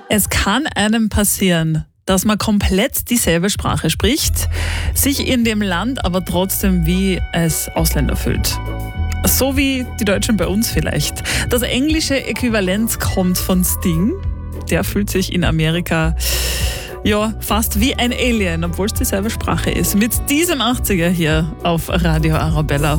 Es kann einem passieren, dass man komplett dieselbe Sprache spricht, sich in dem Land aber trotzdem wie als Ausländer fühlt. So wie die Deutschen bei uns vielleicht. Das englische Äquivalent kommt von Sting. Der fühlt sich in Amerika fast wie ein Alien, obwohl es dieselbe Sprache ist. Mit diesem 80er hier auf Radio Arabella.